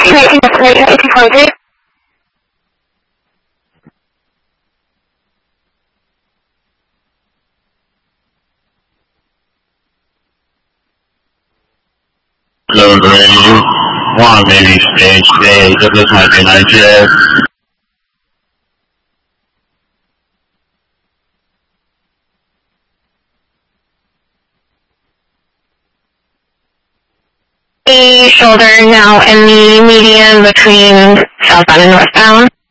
Making destination 1823. Hello, Green. One maybe stage, this might be night jet. A shoulder now in the median between southbound and northbound.